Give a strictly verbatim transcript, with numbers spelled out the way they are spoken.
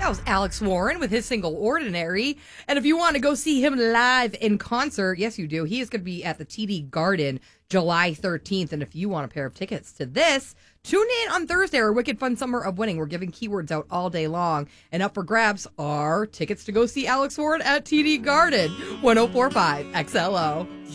That was Alex Warren with his single Ordinary. And if you want to go see him live in concert, yes, you do. He is going to be at the T D Garden July thirteenth. And if you want a pair of tickets to this, tune in on Thursday, our Wicked Fun Summer of Winning. We're giving keywords out all day long. And up for grabs are tickets to go see Alex Warren at T D Garden, one oh four point five X L O.